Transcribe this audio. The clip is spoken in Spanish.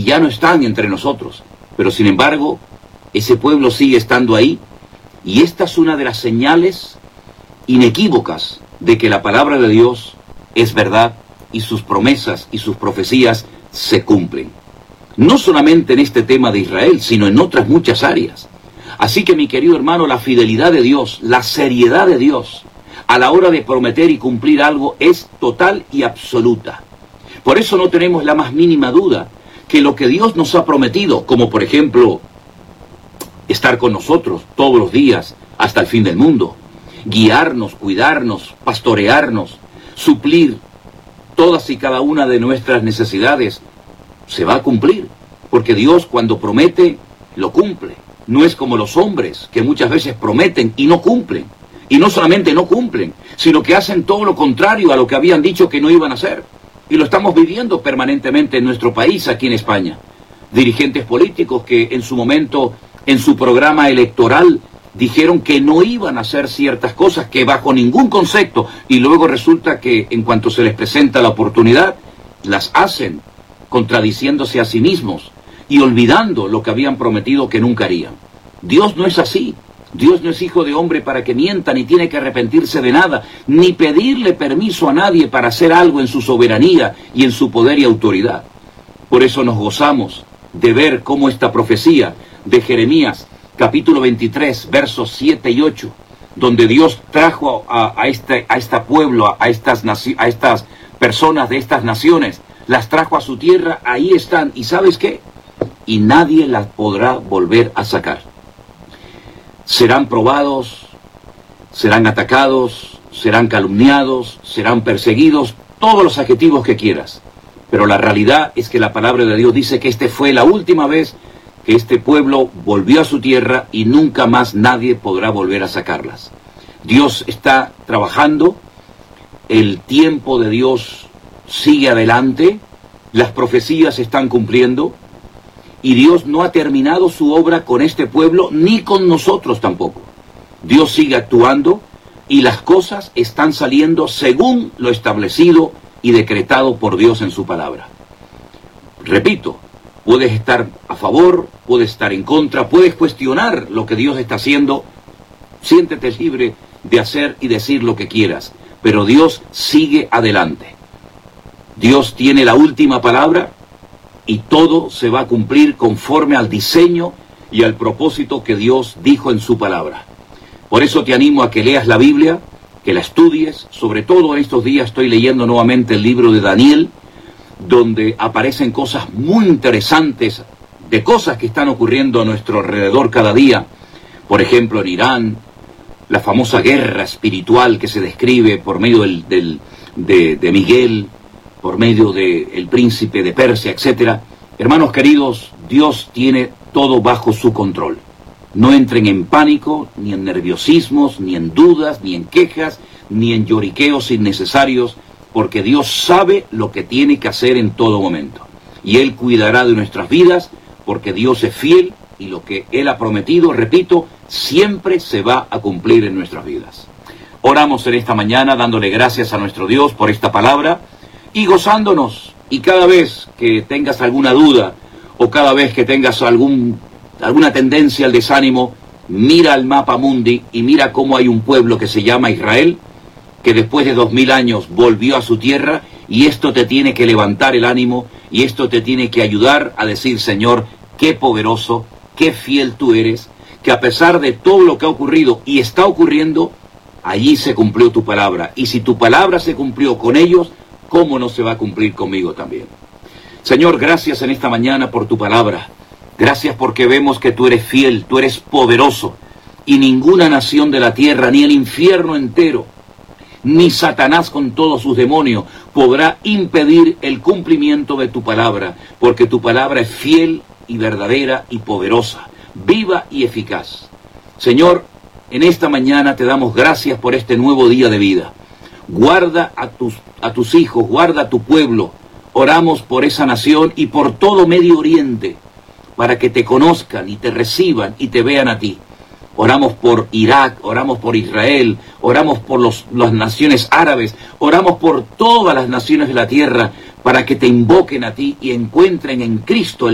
y ya no están entre nosotros. Pero sin embargo, ese pueblo sigue estando ahí, y esta es una de las señales inequívocas de que la palabra de Dios es verdad y sus promesas y sus profecías se cumplen. No solamente en este tema de Israel, sino en otras muchas áreas. Así que, mi querido hermano, la fidelidad de Dios, la seriedad de Dios a la hora de prometer y cumplir algo es total y absoluta. Por eso no tenemos la más mínima duda que lo que Dios nos ha prometido, como por ejemplo estar con nosotros todos los días hasta el fin del mundo, guiarnos, cuidarnos, pastorearnos, suplir todas y cada una de nuestras necesidades, se va a cumplir, porque Dios cuando promete, lo cumple. No es como los hombres que muchas veces prometen y no cumplen. Y no solamente no cumplen, sino que hacen todo lo contrario a lo que habían dicho que no iban a hacer. Y lo estamos viviendo permanentemente en nuestro país, aquí en España. Dirigentes políticos que en su momento, en su programa electoral, dijeron que no iban a hacer ciertas cosas, que bajo ningún concepto, y luego resulta que en cuanto se les presenta la oportunidad, las hacen, contradiciéndose a sí mismos y olvidando lo que habían prometido que nunca harían. Dios no es así. Dios no es hijo de hombre para que mienta, ni tiene que arrepentirse de nada, ni pedirle permiso a nadie para hacer algo en su soberanía y en su poder y autoridad. Por eso nos gozamos de ver cómo esta profecía de Jeremías, capítulo 23, versos 7 y 8, donde Dios trajo a este pueblo, a estas personas de estas naciones, las trajo a su tierra, ahí están, ¿y sabes qué? Y nadie las podrá volver a sacar. Serán probados, serán atacados, serán calumniados, serán perseguidos, todos los adjetivos que quieras. Pero la realidad es que la palabra de Dios dice que esta fue la última vez que este pueblo volvió a su tierra y nunca más nadie podrá volver a sacarlas. Dios está trabajando, el tiempo de Dios sigue adelante, las profecías se están cumpliendo, y Dios no ha terminado su obra con este pueblo, ni con nosotros tampoco. Dios sigue actuando, y las cosas están saliendo según lo establecido y decretado por Dios en su palabra. Repito, puedes estar a favor, puedes estar en contra, puedes cuestionar lo que Dios está haciendo. Siéntete libre de hacer y decir lo que quieras, pero Dios sigue adelante. Dios tiene la última palabra y todo se va a cumplir conforme al diseño y al propósito que Dios dijo en su palabra. Por eso te animo a que leas la Biblia, que la estudies. Sobre todo en estos días estoy leyendo nuevamente el libro de Daniel, donde aparecen cosas muy interesantes de cosas que están ocurriendo a nuestro alrededor cada día. Por ejemplo, en Irán, la famosa guerra espiritual que se describe por medio de Miguel, por medio del príncipe de Persia, etc. Hermanos queridos, Dios tiene todo bajo su control. No entren en pánico, ni en nerviosismos, ni en dudas, ni en quejas, ni en lloriqueos innecesarios, porque Dios sabe lo que tiene que hacer en todo momento. Y Él cuidará de nuestras vidas, porque Dios es fiel, y lo que Él ha prometido, repito, siempre se va a cumplir en nuestras vidas. Oramos en esta mañana dándole gracias a nuestro Dios por esta palabra, y gozándonos, y cada vez que tengas alguna duda, o cada vez que tengas alguna tendencia al desánimo, mira al mapa mundi y mira cómo hay un pueblo que se llama Israel, que después de 2000 años volvió a su tierra, y esto te tiene que levantar el ánimo, y esto te tiene que ayudar a decir, Señor, qué poderoso, qué fiel tú eres, que a pesar de todo lo que ha ocurrido y está ocurriendo, allí se cumplió tu palabra, y si tu palabra se cumplió con ellos, ¿cómo no se va a cumplir conmigo también? Señor, gracias en esta mañana por tu palabra. Gracias porque vemos que tú eres fiel, tú eres poderoso. Y ninguna nación de la tierra, ni el infierno entero, ni Satanás con todos sus demonios, podrá impedir el cumplimiento de tu palabra. Porque tu palabra es fiel y verdadera y poderosa, viva y eficaz. Señor, en esta mañana te damos gracias por este nuevo día de vida. Guarda a tus hijos, guarda a tu pueblo. Oramos por esa nación y por todo Medio Oriente, para que te conozcan y te reciban y te vean a ti. Oramos por Irak, oramos por Israel, oramos por las naciones árabes, oramos por todas las naciones de la tierra, para que te invoquen a ti y encuentren en Cristo el